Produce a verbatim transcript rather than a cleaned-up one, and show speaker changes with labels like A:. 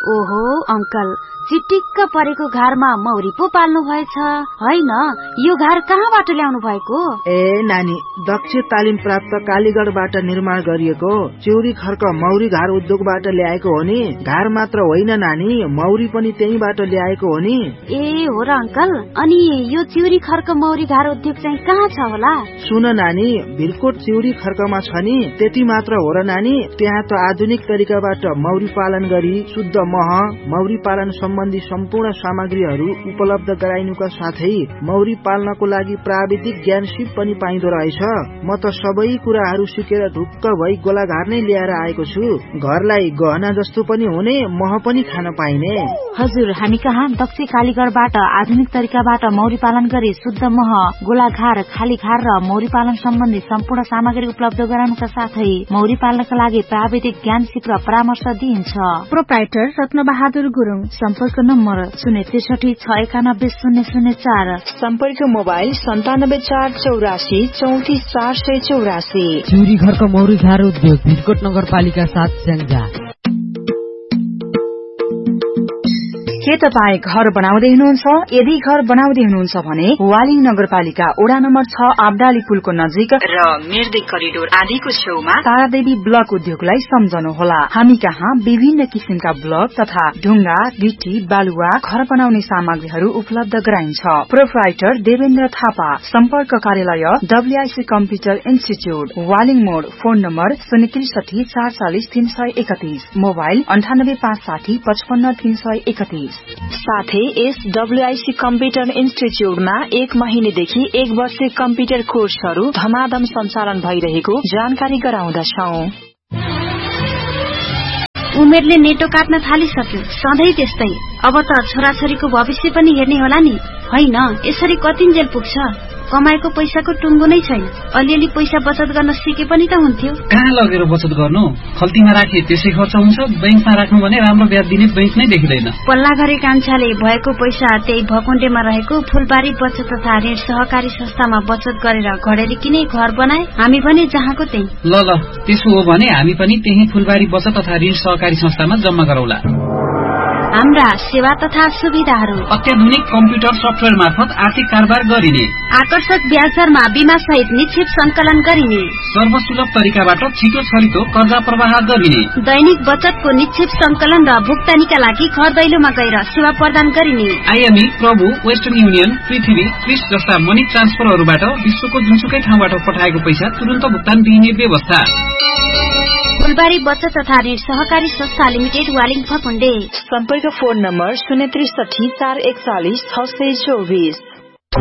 A: ओहो अंकल, चिटिक्क परेको घरमा मौरी पो पाल्नु भएछ हैन? यो घर कहाँबाट ल्याउनु भएको?
B: ए नानी, दक्ष तालिम प्राप्त कालीगढबाट निर्माण गरिएको चिउरी खर्क मौरी घर उद्योगबाट ल्याएको हो नि। घर मात्र होइन नानी, मौरी पनि त्यहीबाट ल्याएको हो नि।
A: ए हो र अंकल, अनि यो चिउरी खर्क मौरी घर उद्योग चाहिँ कहाँ छ होला?
B: सुन नानी, भिरकोट चिउरी खर्कमा छ नि। त्यति मात्र हो र नानी, त्यहाँ त आधुनिक तरिकाबाट मौरी पालन गरी शुद्ध मह, मौरी पालन सम्बन्धी सम्पूर्ण सामग्रीहरू उपलब्ध गराइनुका साथै मौरी पाल्नको लागि प्राविधिक ज्ञान सिप पनि पाइँदो रहेछ। म त सबै कुराहरू सिकेर ढुक्क भई गोलाघार नै ल्याएर आएको छु। घरलाई गहना जस्तो पनि हुने, मह पनि खान पाइने।
C: हजुर, हामी कहाँ दक्ष कालीगढबाट आधुनिक तरिकाबाट मौरी पालन गरी शुद्ध मह, गोलाघार, खालीघार र मौरी पालन सम्बन्धी सम्पूर्ण सामग्री उपलब्ध गराउनुका साथै मौरी पाल्नका लागि प्राविधिक ज्ञान सिप र परामर्श दिइन्छ।
D: प्रोप्राइटर रत्नबहादुर गुरुङ। सम्पर्क नम्बर शून्य त्रिसठी छ एकानब्बे शून्य शून्य चार।
E: सम्पर्क मोबाइल सन्तानब्बे चार चौरासी चौतिस चार सय चौरासी।
F: चिउरी घरको मौरी घर उद्योग, भिरकोट नगरपालिका सात, स्याङ्जा।
E: के तपाईँ घर बनाउँदै हुनुहुन्छ? यदि घर बनाउँदै हुनुहुन्छ भने वालिङ नगरपालिका वडा नम्बर छ आबडाली पुलको नजिक र मिर्दी करिडोर आदिको छेउमा तारादेवी ब्लक उद्योगलाई सम्झनुहोला। हामी कहाँ विभिन्न किसिमका ब्लक तथा ढुङ्गा, गिटी, बालुवा, घर बनाउने सामग्रीहरू उपलब्ध गराइन्छ। प्रोप्राइटर देवेन्द्र थापा। सम्पर्क कार्यालय डब्ल्यूआईसी कम्प्युटर इन्स्टिच्यूट, वालिङ मोड। फोन नम्बर शून्य त्रिसठी चार चालिस तीन सय एकतीस। मोबाइल अन्ठानब्बे पाँच साठी पचपन्न तीन सय एकतीस। साथै यस डब्ल्यूआईसी कम्प्युटर इन्स्टिच्यूटमा एक महिनेदेखि एक वर्षीय कम्प्युटर कोर्सहरू धमाधम सञ्चालन भइरहेको जानकारी गराउँदछौं।
A: उमेरले नेटो काट्न थालिसक्यो, सधैँ त्यस्तै। अब त छोराछोरीको भविष्य पनि हेर्ने होला नि, होइन? यसरी कतिन्जेल पुग्छ? कमाएको पैसाको टुङ्गो नै छैन। अलिअलि पैसा बचत गर्न सिके पनि त हुन्थ्यो।
G: कहाँ लगेर बचत गर्नु? खल्तीमा राखे त्यसै खर्च हुन्छ, बैंकमा राख्नु भने राम्रो ब्याज दिने बैंक नै देखिँदैन।
A: पल्ला घरे कान्छाले भएको पैसा त्यही भकुण्डेमा रहेको फुलबारी बचत तथा ऋण सहकारी संस्थामा बचत गरेर घडेरी किने घर बनाए। हामी भने जहाँको त्यही।
G: ल ल, त्यसो हो भने हामी पनि त्यही फुलबारी बचत तथा ऋण सहकारी संस्थामा जम्मा गरौला।
A: हाम्रा सेवा तथा सुविधाहरू:
G: अत्याधुनिक कम्प्युटर सफ्टवेयर मार्फत आर्थिक कारोबार गरिने,
A: आकर्षक ब्याज दरमा बीमा सहित निक्षेप संकलन गरिने,
G: सर्वसुलभ तरिकाबाट छिटो छरितो कर्जा प्रवाह गरिने,
A: दैनिक बचतको निक्षेप संकलन र भुक्तानीका लागि घर दैलोमा गएर सेवा प्रदान गरिने,
G: आइएमई, प्रभु, वेस्टर्न युनियन, पृथ्वी, क्रिस जस्ता मनी ट्रान्सफरहरूबाट विश्वको जुनसुकै ठाउँबाट पठाएको पैसा तुरन्त भुक्तान दिइने व्यवस्था।
A: फुलबारी बचत तथा ऋण सहकारी संस्था लिमिटेड, वालिङ फकुण्डे।
E: सम्पर्क फोन नम्बर शून्य त्रिसठी चार एकचालिस छ सय चौबिस।